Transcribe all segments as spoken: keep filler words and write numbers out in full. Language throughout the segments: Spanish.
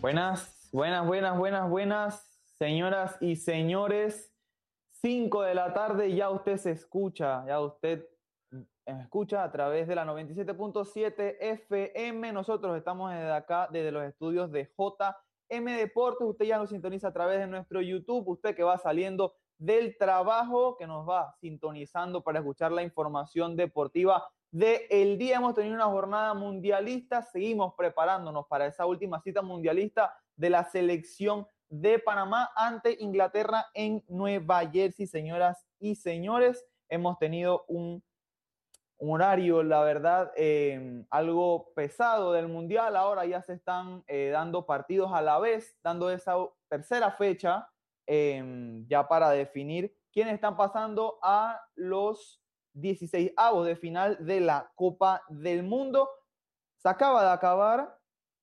Buenas, buenas, buenas, buenas, buenas, señoras y señores. Cinco de la tarde, ya usted se escucha, ya usted escucha a través de la noventa y siete punto siete F M. Nosotros estamos desde acá, desde los estudios de J M Deportes. Usted ya nos sintoniza a través de nuestro YouTube. Usted que va saliendo del trabajo, que nos va sintonizando para escuchar la información deportiva del día. Hemos tenido una jornada mundialista, seguimos preparándonos para esa última cita mundialista de la selección de Panamá ante Inglaterra en Nueva Jersey. Señoras y señores, hemos tenido un, un horario, la verdad, eh, algo pesado del mundial. Ahora ya se están eh, dando partidos a la vez, dando esa tercera fecha eh, ya para definir quiénes están pasando a los dieciseisavos de final de la Copa del Mundo. Se acaba de acabar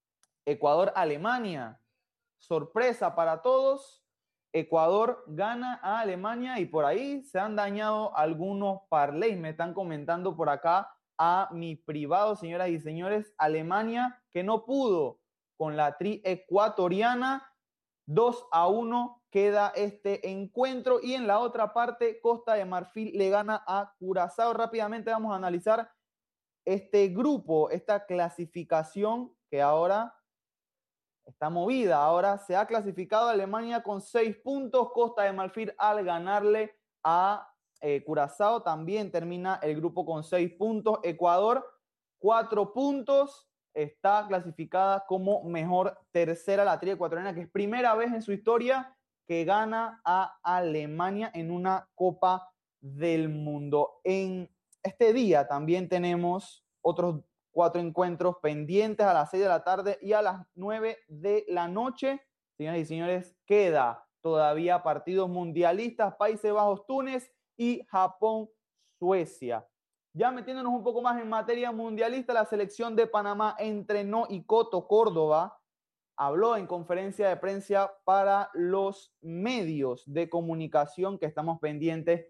Ecuador-Alemania. Sorpresa para todos. Ecuador gana a Alemania y por ahí se han dañado algunos parlays. Me están comentando por acá a mi privado, señoras y señores. Alemania que no pudo con la tri ecuatoriana. dos a uno queda este encuentro. Y en la otra parte, Costa de Marfil le gana a Curazao. Rápidamente vamos a analizar este grupo, esta clasificación que ahora está movida. Ahora se ha clasificado Alemania con seis puntos. Costa de Marfil, al ganarle a eh, Curazao, también termina el grupo con seis puntos. Ecuador, cuatro puntos. Está clasificada como mejor tercera la tri ecuatoriana, que es primera vez en su historia que gana a Alemania en una Copa del Mundo. En este día también tenemos otros cuatro encuentros pendientes a las seis de la tarde y a las nueve de la noche. Señoras y señores, queda todavía partidos mundialistas: Países Bajos, Túnez y Japón, Suecia. Ya metiéndonos un poco más en materia mundialista, la selección de Panamá entrenó y Coto Córdoba habló en conferencia de prensa para los medios de comunicación que estamos pendientes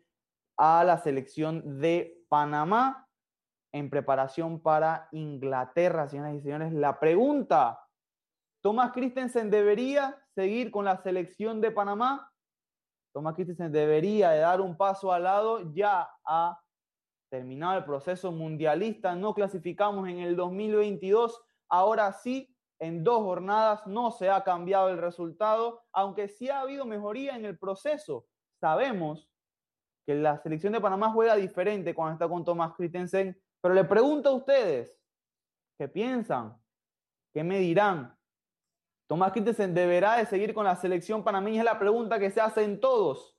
a la selección de Panamá en preparación para Inglaterra. Señoras y señores, la pregunta: ¿Thomas Christensen debería seguir con la selección de Panamá? Thomas Christensen debería de dar un paso al lado. Ya ha terminado el proceso mundialista, no clasificamos en el dos mil veintidós, ahora sí, en dos jornadas no se ha cambiado el resultado, aunque sí ha habido mejoría en el proceso. Sabemos que la selección de Panamá juega diferente cuando está con Thomas Christensen, pero le pregunto a ustedes, ¿qué piensan? ¿Qué me dirán? ¿Thomas Christensen deberá de seguir con la selección panameña? Es la pregunta que se hacen todos.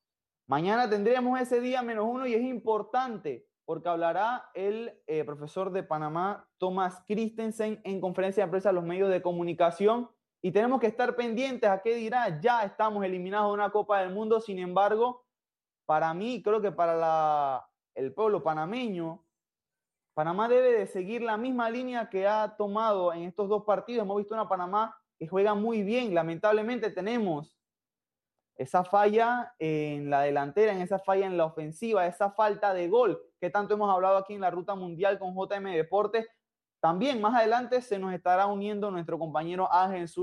Mañana tendremos ese día menos uno y es importante porque hablará el eh, profesor de Panamá, Thomas Christensen, en conferencia de prensa a los medios de comunicación, y tenemos que estar pendientes a qué dirá. Ya estamos eliminados de una Copa del Mundo. Sin embargo, para mí, creo que para la, el pueblo panameño, Panamá debe de seguir la misma línea que ha tomado en estos dos partidos. Hemos visto una Panamá que juega muy bien. Lamentablemente tenemos esa falla en la delantera, en esa falla en la ofensiva, esa falta de gol que tanto hemos hablado aquí en la Ruta Mundial con J M Deportes. También más adelante se nos estará uniendo nuestro compañero Ángel Sur